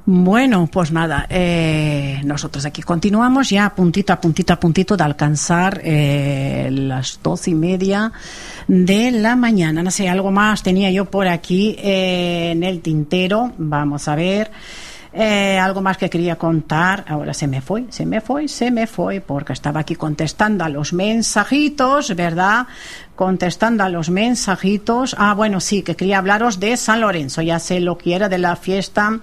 Bueno, pues nada, nosotros aquí continuamos ya a puntito de alcanzar las 12:30 de la mañana. No sé, algo más tenía yo por aquí en el tintero. Vamos a ver. Algo más que quería contar. Ahora se me fue, porque estaba aquí contestando a los mensajitos, ¿verdad? Contestando a los mensajitos. Bueno, sí, que quería hablaros de San Lorenzo. Ya sé lo que era de la fiesta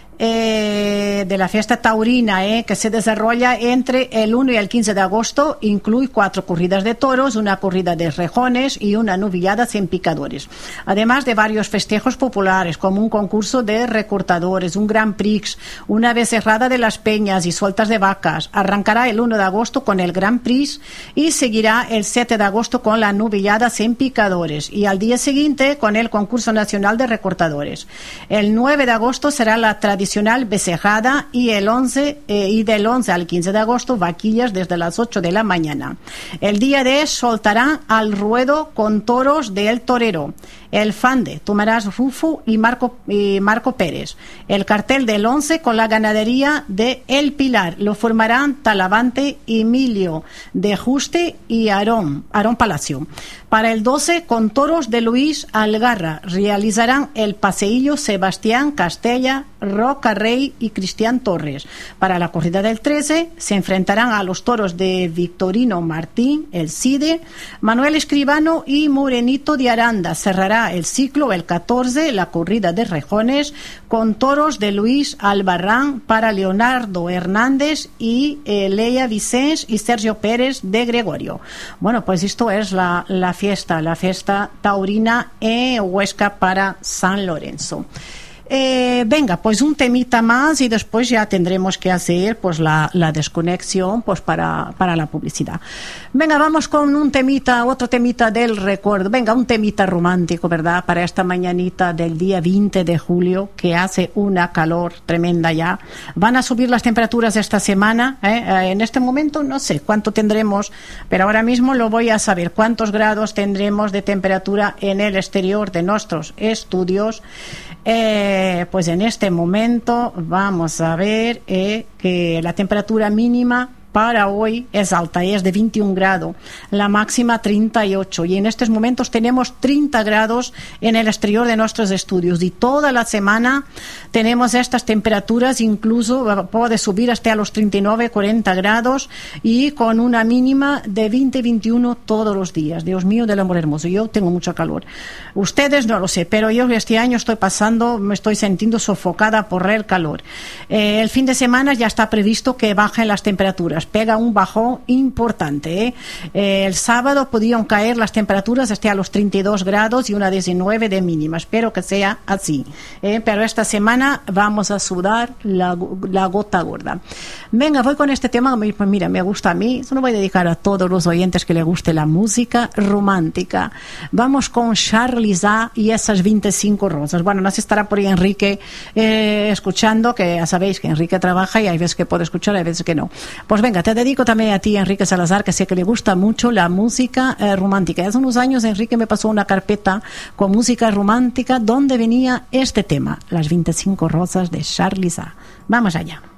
taurina, que se desarrolla entre el 1 y el 15 de agosto. Incluye 4 corridas de toros, una corrida de rejones y una novillada sin picadores, además de varios festejos populares como un concurso de recortadores, un Grand Prix, una becerrada de las peñas y sueltas de vacas. Arrancará el 1 de agosto con el Grand Prix y seguirá el 7 de agosto con la novillada sin picadores y al día siguiente con el concurso nacional de recortadores. El 9 de agosto será la tradicional becerrada y del 11 al 15 de agosto vaquillas desde las 8 de la mañana. El día de soltarán al ruedo con toros del torero, el Fande, Tomarás Rufo y Marco Pérez. El cartel del 11 con la ganadería de El Pilar lo formarán Talavante, Emilio de Juste y Aarón Palacio. Para el 12 con toros de Luis Algarra realizarán el paseillo Sebastián Castella, Roca Rey y Cristian Torres. Para la corrida del 13 se enfrentarán a los toros de Victorino Martín, el Cide, Manuel Escribano y Morenito de Aranda. Cerrará el ciclo el 14 la corrida de rejones con toros de Luis Albarrán para Leonardo Hernández y Leia Vicens y Sergio Pérez de Gregorio. Bueno, pues esto es la fiesta taurina en Huesca para San Lorenzo. Venga, pues un temita más y después ya tendremos que hacer pues la desconexión pues para la publicidad. Venga, vamos con otro temita del recuerdo. Venga, un temita romántico, ¿verdad? Para esta mañanita del día 20 de julio, que hace una calor tremenda ya. Van a subir las temperaturas esta semana, en este momento no sé cuánto tendremos, pero ahora mismo lo voy a saber, cuántos grados tendremos de temperatura en el exterior de nuestros estudios. Pues en este momento vamos a ver que la temperatura mínima para hoy es alta, es de 21 grados, la máxima 38, y en estos momentos tenemos 30 grados en el exterior de nuestros estudios, y toda la semana tenemos estas temperaturas, incluso puede subir hasta los 39, 40 grados, y con una mínima de 20, 21 todos los días. Dios mío del amor hermoso, yo tengo mucho calor. Ustedes no lo sé, pero yo este año me estoy sintiendo sofocada por el calor. El fin de semana ya está previsto que bajen las temperaturas, pega un bajón importante. El sábado podían caer las temperaturas hasta los 32 grados y una 19 de mínima. Espero que sea así. Pero esta semana vamos a sudar la gota gorda. Venga, voy con este tema. Pues mira, me gusta a mí. Eso lo voy a dedicar a todos los oyentes que les guste la música romántica. Vamos con Charliza y esas 25 rosas. Bueno, no se estará por ahí Enrique escuchando, que ya sabéis que Enrique trabaja y hay veces que puede escuchar, hay veces que no. Pues venga, te dedico también a ti, Enrique Salazar, que sé que le gusta mucho la música romántica. Hace unos años Enrique me pasó una carpeta con música romántica donde venía este tema, las 25 rosas de Charliza. Vamos allá.